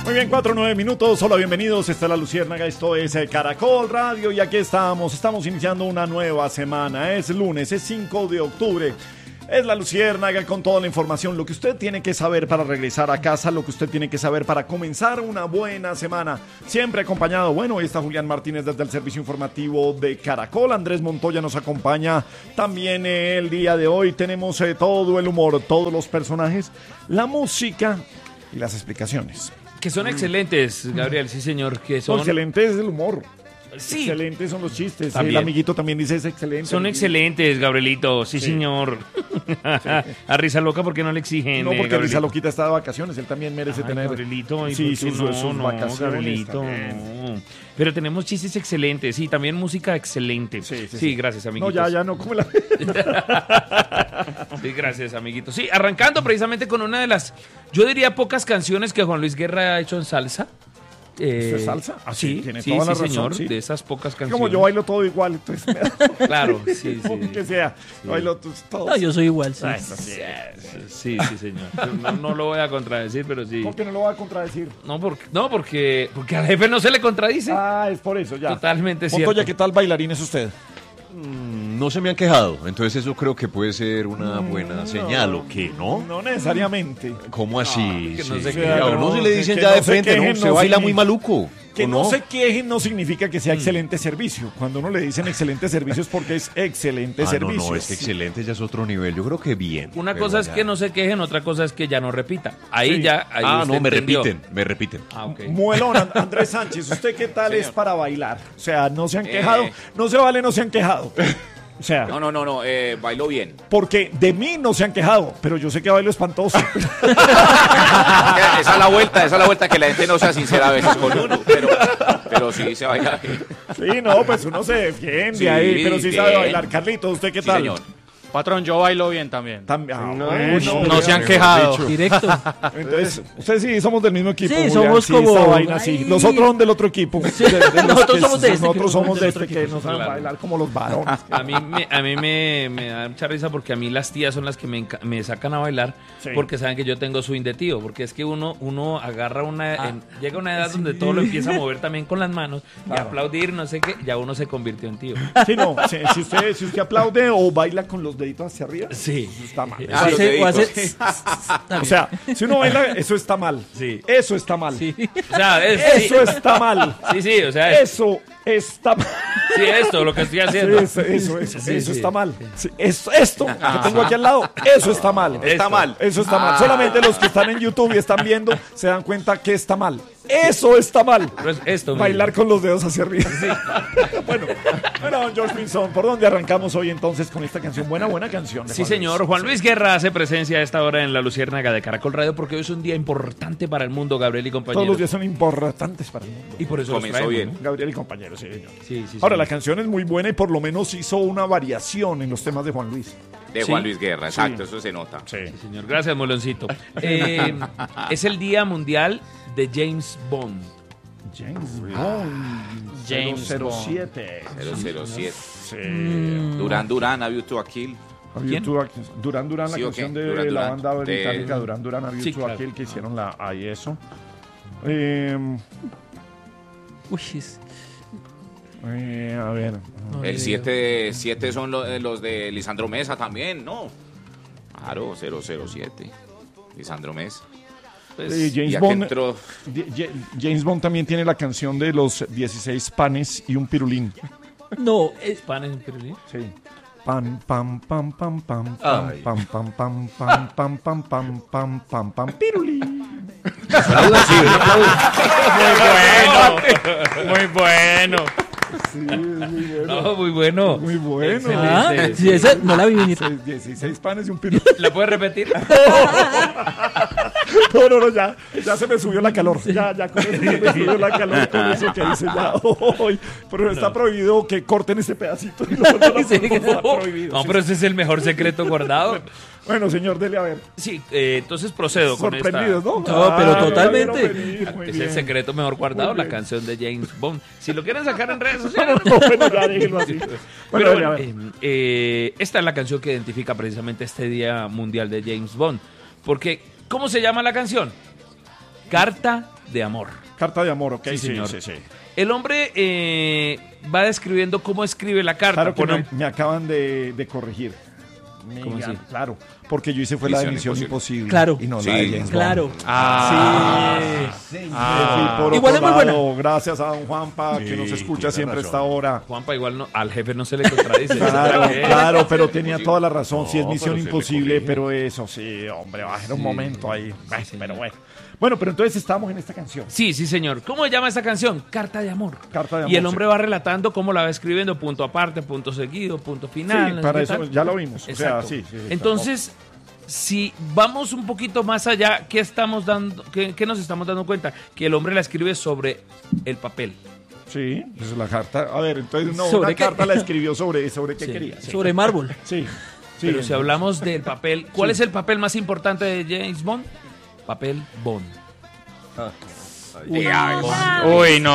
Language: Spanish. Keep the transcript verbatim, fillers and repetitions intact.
Muy bien, cuatro, nueve minutos. Hola, bienvenidos. Esta es La Luciérnaga, esto es eh, Caracol Radio y aquí estamos. Estamos iniciando una nueva semana. Es lunes, es cinco de octubre. Es La Luciérnaga con toda la información, lo que usted tiene que saber para regresar a casa, lo que usted tiene que saber para comenzar una buena semana. Siempre acompañado, bueno, ahí está Julián Martínez desde el servicio informativo de Caracol. Andrés Montoya nos acompaña también eh, el día de hoy. Tenemos eh, todo el humor, todos los personajes, la música y las explicaciones. Que son excelentes, Gabriel, sí señor, que son... Excelente es el humor. Sí. Excelentes son los chistes. También. El amiguito también dice es excelente. Son excelentes, Gabrielito, sí, Sí. señor. Sí. A Risa Loca, ¿por qué no le exigen? No, eh, porque Gabrielito? Risa Loquita está de vacaciones, él también merece Ay, tener... Gabrielito, ¿y sí, por qué sus, no, sus no, vacaciones. Gabrielito, también. no. Pero tenemos chistes excelentes, sí, también música excelente. Sí, sí, Sí, sí. gracias, No, amiguitos. ya, ya no, como la... Sí, gracias, amiguitos. Sí, arrancando precisamente con una de las, yo diría, pocas canciones que Juan Luis Guerra ha hecho en salsa. Eh, ¿Esto es salsa? Ah, sí, sí, tiene sí, toda sí, la razón, señor, sí. de esas pocas canciones. Como yo bailo todo igual, entonces... Claro, sí, sí. que sea, Sí. bailo t- todo. No, yo soy igual, sí. Ah, eso sí. Sí, sí, señor. No, no lo voy a contradecir, pero sí. ¿Por qué no lo va a contradecir? No, porque, no porque, porque al jefe no se le contradice. Ah, es por eso, ya. Totalmente cierto. Montoya, ¿qué tal bailarín es usted? No se me han quejado, entonces eso creo que puede ser una buena señal, ¿o qué, no? No necesariamente. ¿Cómo así? que no Sí. se Sí, quejen, a uno no, se le dicen que ya no de se frente, quejen, ¿no? Se no baila significa- muy maluco. Que ¿o no? no se quejen no significa que sea Mm. excelente servicio. Cuando uno le dicen excelente servicio es porque es excelente Ah, no, servicio. no, es que excelente ya es otro nivel. Yo creo que bien. Una pero cosa es ya- que no se quejen, otra cosa es que ya no repita. Ahí Sí. ya. Ahí Ah, usted no, me entendió. repiten, me repiten. Ah, ok. Muelón, And- Andrés Sánchez, ¿usted qué tal es para bailar? O sea, no se han Eh. quejado, no se vale, no se han quejado. O sea, No, no, no, no, eh, bailó bien. porque de mí no se han quejado, pero yo sé que bailo espantoso. Esa es la vuelta, esa es la vuelta, que la gente no sea sincera a veces con uno, pero, pero sí se baila bien. Sí, no, pues uno se defiende Sí, ahí, pero sí sabe bien. bailar. Carlitos, ¿usted qué Sí, tal? señor. Patrón, yo bailo bien también. También. Ah, No, bueno, no se han mejor quejado. dicho. Directo. Entonces, ustedes sí somos del mismo equipo. Sí, Julián, somos sí, como- esta vaina, sí. Ay. Los otros son del otro equipo. De- de los Nosotros que- somos de este, Nosotros que somos de del este otro que equipo. no saben Claro. bailar como los varones. A mí, me, a mí me, me da mucha risa porque a mí las tías son las que me, enca- me sacan a bailar Sí. porque saben que yo tengo swing de tío. Porque es que uno, uno agarra una. Ah. en- llega a una edad donde todo lo empieza a mover también con las manos y Claro. aplaudir, no sé qué, ya uno se convirtió en tío. Sí, no, si, si usted, si usted aplaude o baila con los deditos hacia arriba, Sí. eso está mal. Ah, O los hace- o hace- deditos. O sea, si uno baila, eso está mal. Sí. Eso está mal. Sí. O sea, es, Eso está mal. sí, sí, o sea, es, Eso está mal. sí, esto, lo que estoy Sí, haciendo. eso, eso, eso, Sí, eso sí. está mal. Sí, eso- esto que tengo aquí al lado, eso está mal. Está mal. Eso está mal. Ah. Solamente los que están en YouTube y están viendo se dan cuenta que está mal. Eso está mal. Pero es esto mismo. Bailar con los dedos hacia arriba. bueno, bueno, don George Pinzón, ¿por dónde arrancamos hoy entonces con esta canción? Buena, buena canción. de Sí, Juan señor. Luis. Juan Luis Guerra hace presencia a esta hora en la Luciérnaga de Caracol Radio porque hoy es un día importante para el mundo, Gabriel y compañeros. Todos los días son importantes para el mundo. Y por eso los Comenzó traemos, bien. ¿no? Gabriel y compañeros, sí, señor. Sí, sí, Ahora, sí. la canción es muy buena y por lo menos hizo una variación en los temas de Juan Luis. De Sí. Juan Luis Guerra, exacto, Sí. eso se nota. Sí. Sí, señor. Gracias, Moloncito. Eh, es el Día Mundial de James Bond. James Bond. James cero cero Bond. siete. cero cero siete. Sí. Durán Durán, A View to a Kill. A View ¿Quién? to a- Duran Duran, la Sí, ok. canción de Duran la Duran. banda británica De- Duran Duran, A View Sí, to a claro. Kill, que hicieron la ahí eso. Eh, Uy, es- eh, a ver. no, El ni siete son lo- eh, los de Lisandro Mesa también, ¿no? Claro, cero cero siete. Lisandro Mesa. Pues, Eh, James Y aquí Bond, entró- Di- Ye- James Bond también tiene la canción de los dieciséis panes y un pirulín. No, es- pan en Pirulín. Sí. Pam, pam, pam, pam, pam, pam, Ay. pam, pam, pam, pam, pam, pam, pam, pam, pam, pam, pirulín. Muy bueno. Sí, es muy bueno. No, muy bueno. Muy bueno. Excelente. Ah, sí, esa no la vi venir. Seis- dieciséis panes y un pirulín. ¿La puedes repetir? No, no, no, ya, ya se me subió la calor. Ya, ya con eso se me subió la calor con eso que hice ya hoy. Pero está prohibido que corten este pedacito. No, no, no, Sí, no, está prohibido. No, pero ese es el mejor secreto guardado. Bueno, señor, dele a ver. Sí, eh, entonces procedo con esta. Sorprendidos, ¿no? No, pero Ah, totalmente. ya vieron venir, muy Es bien. el secreto mejor guardado, Muy la bien. canción de James Bond. Si lo quieren sacar en redes sociales. No, bueno, ya déjenlo así. Bueno, Pero dele a bueno, ver. eh, eh, esta es la canción que identifica precisamente este Día Mundial de James Bond. Porque, ¿cómo se llama la canción? Carta de amor. Carta de amor, ok, Sí, sí, señor. sí, sí. El hombre eh, va describiendo cómo escribe la carta. Claro que Pone- me, me acaban de, de corregir. Me ¿Cómo gan- así? Claro, porque yo hice fue la de Misión Misión Imposible. Imposible. Claro. Y no Sí, la de James Claro. Bond. Ah, Me fui Ah. por Igual otro es muy lado. Gracias a don Juanpa, que Sí, nos escucha tiene siempre a razón. esta hora. Juanpa igual no, al jefe no se le contradice. Claro, ¿Eh? claro, pero tenía toda la razón. Sí, es No, Misión pero se le Imposible, corrige. pero eso sí, hombre, va a ser un momento ahí. Bueno, pero bueno. Bueno, pero entonces estamos en esta canción. Sí, sí, señor. ¿Cómo se llama esa canción? Carta de amor. Carta de amor. Y el hombre sí. va relatando cómo la va escribiendo, punto aparte, punto seguido, punto final. Sí, no sé para qué eso tal. ya lo vimos. O sea, Exacto. sí, sí, sí, Entonces, si vamos un poquito más allá, ¿qué estamos dando, qué, qué nos estamos dando cuenta? Que el hombre la escribe sobre el papel. Sí, pues la carta. A ver, entonces no, ¿Sobre una qué? carta la escribió sobre, sobre qué Sí, quería. Sí, Sobre mármol. sí. sí, Pero si hablamos del papel, ¿cuál Sí. es el papel más importante de James Bond? Papel Bond. Ah, Uy, uy, no.